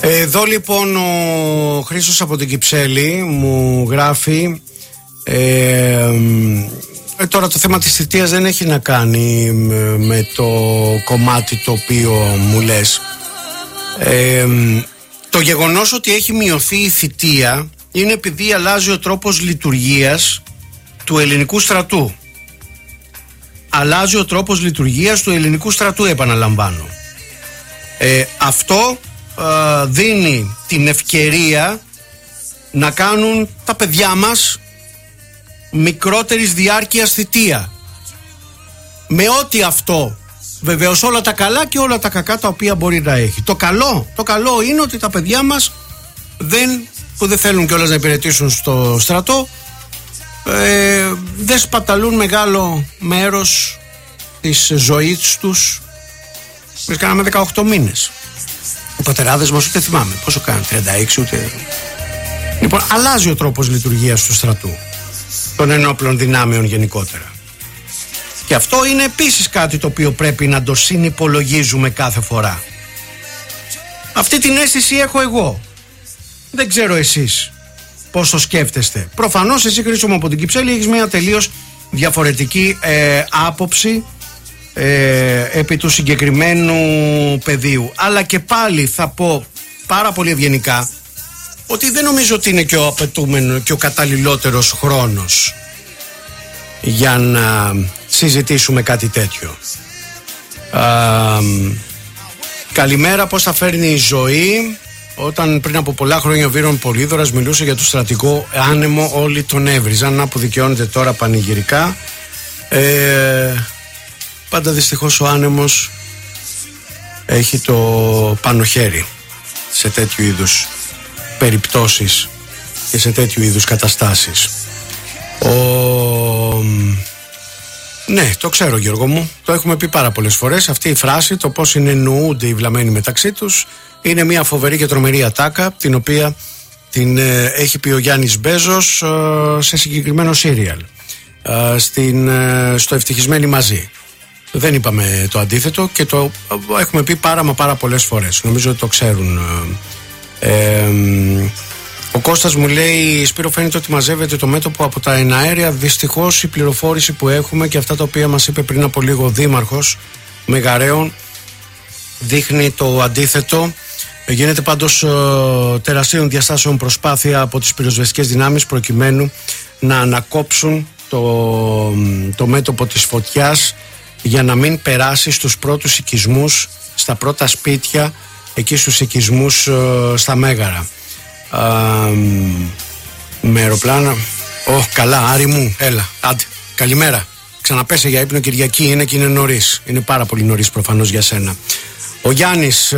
Εδώ λοιπόν ο Χρήστος από την Κυψέλη μου γράφει τώρα το θέμα της θητείας δεν έχει να κάνει με το κομμάτι το οποίο μου λες. Το γεγονός ότι έχει μειωθεί η θητεία είναι επειδή αλλάζει ο τρόπος λειτουργίας του ελληνικού στρατού. Αλλάζει ο τρόπος λειτουργίας του ελληνικού στρατού, επαναλαμβάνω. Αυτό δίνει την ευκαιρία να κάνουν τα παιδιά μας μικρότερης διάρκειας θητεία. Με ό,τι αυτό, βεβαίως, όλα τα καλά και όλα τα κακά τα οποία μπορεί να έχει. Το καλό είναι ότι τα παιδιά μας που δεν θέλουν κιόλας να υπηρετήσουν στο στρατό δεν σπαταλούν μεγάλο μέρος της ζωής τους. Εμείς κάναμε 18 μήνες. Οι πατεράδες μας ούτε θυμάμαι πόσο κάνουν, 36 ούτε. Λοιπόν, αλλάζει ο τρόπος λειτουργίας του στρατού, των ενόπλων δυνάμεων γενικότερα. Και αυτό είναι επίσης κάτι το οποίο πρέπει να το συνυπολογίζουμε κάθε φορά. Αυτή την αίσθηση έχω εγώ. Δεν ξέρω εσείς πώς το σκέφτεστε. Προφανώς εσύ, Χρήστο μου, από την Κυψέλη έχεις μια τελείως διαφορετική άποψη επί του συγκεκριμένου πεδίου. Αλλά και πάλι θα πω πάρα πολύ ευγενικά ότι δεν νομίζω ότι είναι και ο απαιτούμενο και ο καταλληλότερος χρόνος για να συζητήσουμε κάτι τέτοιο. Καλημέρα, πώς θα φέρνει η ζωή όταν πριν από πολλά χρόνια ο Βίρον Πολύδωρας μιλούσε για το στρατικό άνεμο, όλοι τον έβριζαν. Να που δικαιώνεται τώρα πανηγυρικά. Πάντα δυστυχώς ο άνεμος έχει το πάνω χέρι σε τέτοιου είδους περιπτώσεις και σε τέτοιου είδους καταστάσεις. Ναι, το ξέρω, Γιώργο μου. Το έχουμε πει πάρα πολλές φορές. Αυτή η φράση, το πώς συνεννοούνται οι βλαμμένοι μεταξύ τους, είναι μια φοβερή και τρομερή ατάκα, την οποία την έχει πει ο Γιάννης Μπέζος σε συγκεκριμένο σύριαλ, στο Ευτυχισμένοι Μαζί. Δεν είπαμε το αντίθετο και το έχουμε πει πάρα πολλές φορές. Νομίζω ότι το ξέρουν. Ο Κώστας μου λέει: Σπύρο, φαίνεται ότι μαζεύεται το μέτωπο από τα εναέρια. Δυστυχώς η πληροφόρηση που έχουμε και αυτά τα οποία μας είπε πριν από λίγο ο Δήμαρχος Μεγαρέων δείχνει το αντίθετο. Γίνεται πάντως τεραστίων διαστάσεων προσπάθεια από τις πυροσβεστικές δυνάμεις προκειμένου να ανακόψουν το μέτωπο της φωτιάς για να μην περάσει στους πρώτους οικισμούς, στα πρώτα σπίτια, εκεί στους οικισμούς στα Μέγαρα. Με αεροπλάνα. Καλά, Άρη μου, έλα, άντε, καλημέρα. Ξαναπέσε για ύπνο, Κυριακή είναι και είναι νωρίς. Είναι πάρα πολύ νωρίς προφανώς για σένα. Ο Γιάννης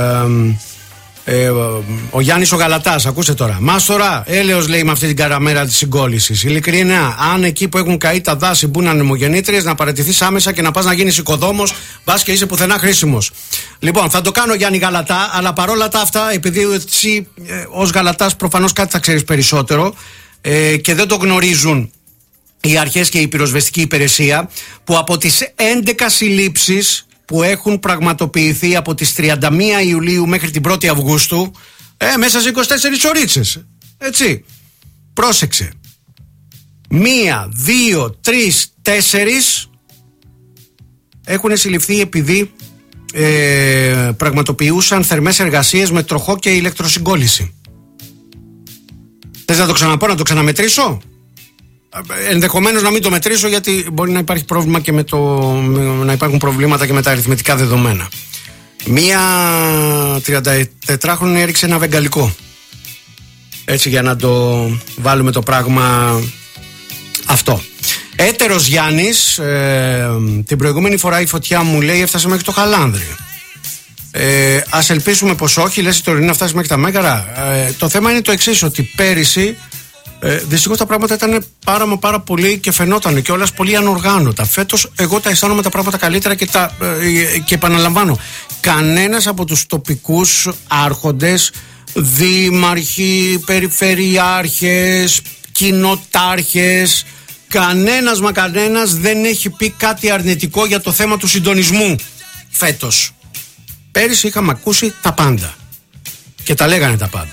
ο Γιάννης ο Γαλατάς, ακούστε τώρα. Μάστορα, έλεος λέει με αυτή την καραμέρα της συγκόλλησης. Ειλικρινά, αν εκεί που έχουν καεί τα δάση μπουν ανεμογεννήτριες, να παραιτηθείς άμεσα και να πας να γίνεις οικοδόμος, μπας και είσαι πουθενά χρήσιμος. Λοιπόν, θα το κάνω, Γιάννη Γαλατά, αλλά παρόλα τα αυτά, επειδή εσύ ως Γαλατάς προφανώς κάτι θα ξέρεις περισσότερο και δεν το γνωρίζουν οι αρχές και η πυροσβεστική υπηρεσία, που από τις 11 συλλήψεις που έχουν πραγματοποιηθεί από τις 31 Ιουλίου μέχρι την 1η Αυγούστου, μέσα σε 24 ωρίτσες, έτσι, πρόσεξε, 1, 2, 3, 4 έχουν συλληφθεί επειδή πραγματοποιούσαν θερμές εργασίες με τροχό και ηλεκτροσυγκόλληση. Θες να το ξαναπώ, να το ξαναμετρήσω? Ενδεχομένως να μην το μετρήσω, γιατί μπορεί να υπάρχει πρόβλημα και να υπάρχουν προβλήματα και με τα αριθμητικά δεδομένα. Μία 34χρονη έριξε ένα βεγγαλικό, έτσι, για να το βάλουμε το πράγμα αυτό. Έτερος Γιάννης, την προηγούμενη φορά η φωτιά, μου λέει, έφτασε μέχρι το Χαλάνδρι. Ας ελπίσουμε πως όχι. Λες η τωρινή να φτάσει μέχρι τα Μέγαρα. Το θέμα είναι το εξής, ότι πέρυσι δυστυχώς τα πράγματα ήταν πάρα πολύ και φαινόταν κιόλας πολύ ανοργάνωτα. Φέτος εγώ τα αισθάνομαι τα πράγματα καλύτερα και επαναλαμβάνω, κανένας από τους τοπικούς άρχοντες, δήμαρχοι, περιφερειάρχες, κοινοτάρχες, κανένας δεν έχει πει κάτι αρνητικό για το θέμα του συντονισμού φέτος. Πέρυσι είχαμε ακούσει τα πάντα. και τα λέγανε τα πάντα.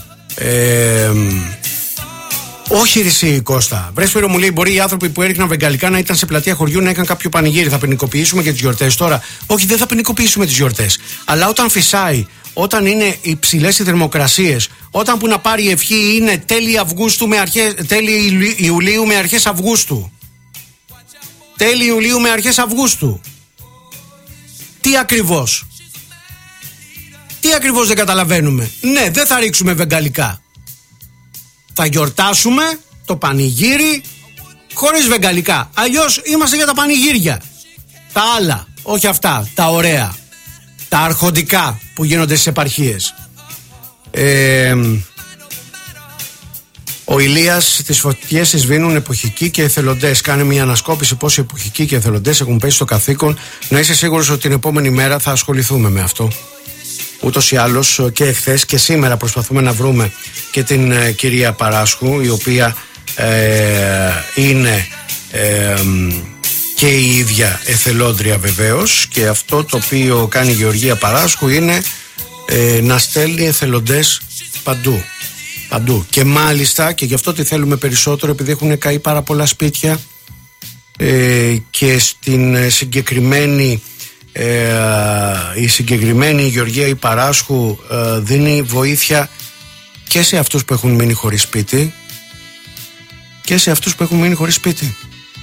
Όχι εσύ Κώστα. Βρε Σπύρο, μου λέει, μπορεί οι άνθρωποι που έριχναν βεγγαλικά να ήταν σε πλατεία χωριού να έκαναν κάποιο πανηγύρι. Θα ποινικοποιήσουμε και τις γιορτές τώρα? Όχι, δεν θα ποινικοποιήσουμε τις γιορτές. Αλλά όταν φυσάει, όταν είναι υψηλές οι θερμοκρασίες, όταν που να πάρει η ευχή είναι τέλη Ιουλίου με αρχές Αυγούστου. Τέλη Ιουλίου με αρχές Αυγούστου. Τι ακριβώς? Τι ακριβώς δεν καταλαβαίνουμε? Ναι, δεν θα ρίξουμε βεγγαλικά. Θα γιορτάσουμε το πανηγύρι χωρίς βεγγαλικά. Αλλιώς είμαστε για τα πανηγύρια. Τα άλλα, όχι αυτά, τα ωραία. Τα αρχοντικά που γίνονται στις επαρχίες. Ο Ηλίας, τις φωτιές τις σβήνουν εποχικοί και εθελοντές. Κάνε μια ανασκόπηση πώς οι εποχικοί και εθελοντές έχουν πέσει στο καθήκον. Να είσαι σίγουρος ότι την επόμενη μέρα θα ασχοληθούμε με αυτό. Ούτως ή άλλως και εχθές και σήμερα προσπαθούμε να βρούμε και την κυρία Παράσχου, η οποία είναι και η ίδια εθελόντρια βεβαίως, και αυτό το οποίο κάνει η Γεωργία Παράσχου είναι να στέλνει εθελοντές παντού. Παντού. Και μάλιστα, και γι' αυτό τη θέλουμε περισσότερο, επειδή έχουν καεί πάρα πολλά σπίτια, και στην συγκεκριμένη η συγκεκριμένη Γεωργία η Παράσχου δίνει βοήθεια και σε αυτούς που έχουν μείνει χωρίς σπίτι και σε αυτούς που έχουν μείνει χωρίς σπίτι.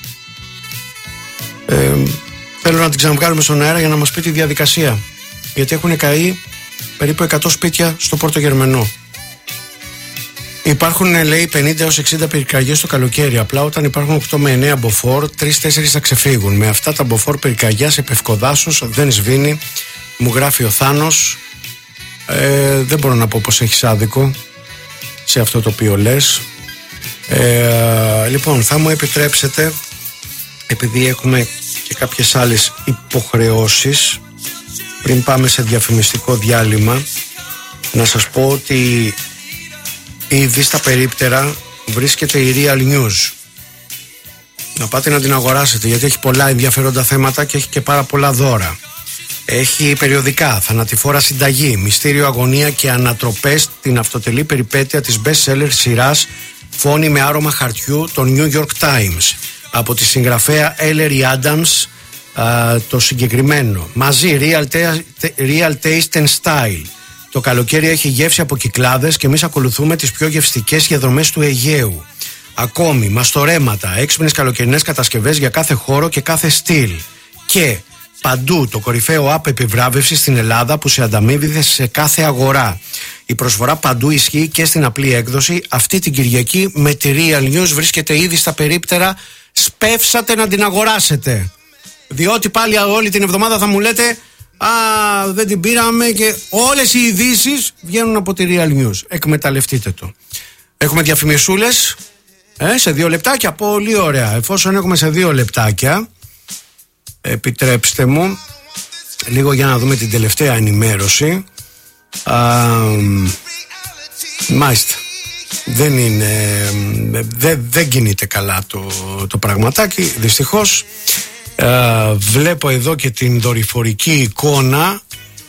Θέλω να την ξαναβγάλουμε στον αέρα για να μας πει τη διαδικασία, γιατί έχουν καεί περίπου 100 σπίτια στο Πόρτο Γερμενό. Υπάρχουν, λέει, 50 έως 60 πυρκαγιές το καλοκαίρι. Απλά όταν υπάρχουν 8 με 9 μποφόρ, 3-4 θα ξεφύγουν. Με αυτά τα μποφόρ πυρκαγιά σε πευκοδάσος δεν σβήνει. Μου γράφει ο Θάνος. Δεν μπορώ να πω πως έχεις άδικο σε αυτό το οποίο λες. Λοιπόν, θα μου επιτρέψετε, επειδή έχουμε και κάποιες άλλες υποχρεώσεις, πριν πάμε σε διαφημιστικό διάλειμμα, να σας πω ότι ήδη στα περίπτερα βρίσκεται η Real News. Να πάτε να την αγοράσετε, γιατί έχει πολλά ενδιαφέροντα θέματα και έχει και πάρα πολλά δώρα. Έχει περιοδικά, θανατηφόρα συνταγή, μυστήριο, αγωνία και ανατροπές, την αυτοτελή περιπέτεια της best-seller σειράς Φόνοι με άρωμα χαρτιού των New York Times, από τη συγγραφέα Ellery Adams, το συγκεκριμένο. Μαζί Real Taste and Style. Το καλοκαίρι έχει γεύση από Κυκλάδες και εμείς ακολουθούμε τις πιο γευστικές διαδρομές του Αιγαίου. Ακόμη, μαστορέματα, έξυπνες καλοκαιρινές κατασκευές για κάθε χώρο και κάθε στυλ. Και παντού το κορυφαίο app επιβράβευσης στην Ελλάδα που σε ανταμείβει σε κάθε αγορά. Η προσφορά παντού ισχύει και στην απλή έκδοση. Αυτή την Κυριακή με τη Real News βρίσκεται ήδη στα περίπτερα. Σπεύσατε να την αγοράσετε. Διότι πάλι όλη την εβδομάδα θα μου λέτε δεν την πήραμε, και όλες οι ειδήσεις βγαίνουν από τη Real News. Εκμεταλλευτείτε το. Έχουμε διαφημισούλες σε 2 λεπτάκια. Πολύ ωραία. Εφόσον έχουμε σε 2 λεπτάκια, επιτρέψτε μου λίγο για να δούμε την τελευταία ενημέρωση. Μάλιστα. Δεν κινείται καλά το πραγματάκι, δυστυχώς. Βλέπω εδώ και την δορυφορική εικόνα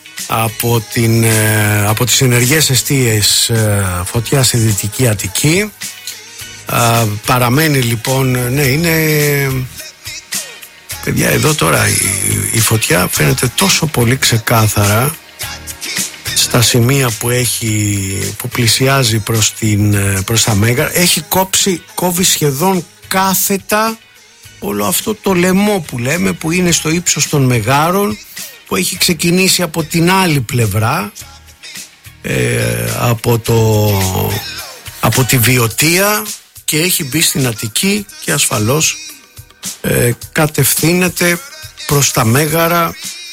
από τις ενεργές εστίες φωτιά στη Δυτική Αττική. Παραμένει λοιπόν, ναι, είναι, παιδιά, εδώ τώρα η φωτιά φαίνεται τόσο πολύ ξεκάθαρα στα σημεία που πλησιάζει προς τα Μέγαρα. Έχει κόβει σχεδόν κάθετα όλο αυτό το λαιμό που λέμε, που είναι στο ύψος των Μεγάρων, που έχει ξεκινήσει από την άλλη πλευρά, από τη Βιωτία, και έχει μπει στην Αττική και ασφαλώς κατευθύνεται προς τα Μέγαρα,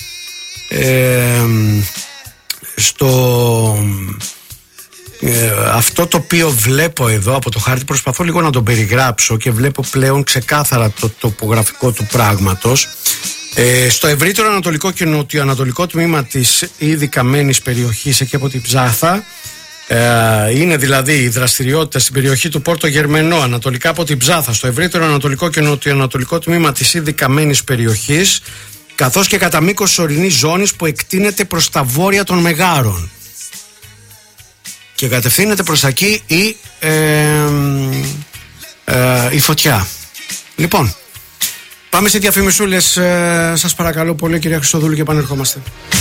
αυτό το οποίο βλέπω εδώ από το χάρτη, προσπαθώ λίγο να τον περιγράψω και βλέπω πλέον ξεκάθαρα το τοπογραφικό του πράγματος. Στο ευρύτερο ανατολικό και νοτιοανατολικό τμήμα της ήδη καμένης περιοχής, εκεί από την Ψάθα, είναι δηλαδή η δραστηριότητα στην περιοχή του Πόρτο Γερμενό, ανατολικά από την Ψάθα, στο ευρύτερο ανατολικό και νοτιοανατολικό τμήμα της ήδη καμένης περιοχής, καθώς και κατά μήκος της ορεινής ζώνης που εκτείνεται προς τα βόρεια των Μεγάρων. και κατευθύνεται προς τα εκεί η φωτιά. Λοιπόν, πάμε σε διαφημισούλες, σας παρακαλώ πολύ, κυρία Χριστοδούλου, και επανερχόμαστε.